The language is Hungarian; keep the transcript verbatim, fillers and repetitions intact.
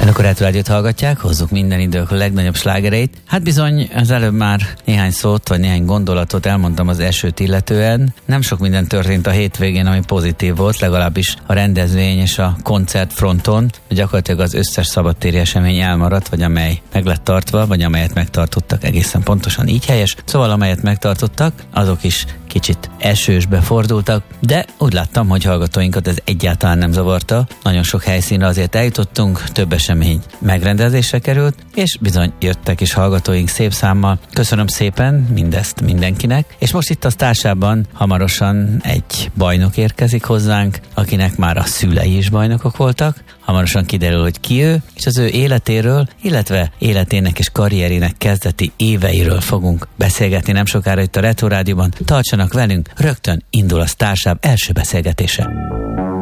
Önök a Retro Rádiót hallgatják, hozzuk minden idők legnagyobb slágereit. Hát bizony, az előbb már néhány szót, vagy néhány gondolatot elmondtam az esőt illetően. Nem sok minden történt a hétvégén, ami pozitív volt, legalábbis a rendezvény és a koncertfronton. Gyakorlatilag az összes szabadtéri esemény elmaradt, vagy amely meg lett tartva, vagy amelyet megtartottak, egészen pontosan így helyes. Szóval amelyet megtartottak, azok is kicsit esősbe fordultak, de úgy láttam, hogy hallgatóinkat ez egyáltalán nem zavarta. Nagyon sok helyszínre azért eljutottunk, több esemény megrendezésre került, és bizony jöttek is hallgatóink szép számmal. Köszönöm szépen mindezt mindenkinek, és most itt a Sztársában hamarosan egy bajnok érkezik hozzánk, akinek már a szülei is bajnokok voltak. Hamarosan kiderül, hogy ki ő, és az ő életéről, illetve életének és karrierének kezdeti éveiről fogunk beszélgetni nem sokára itt a Retro Rádióban. Tartsanak velünk, rögtön indul a Sztársáb első beszélgetése.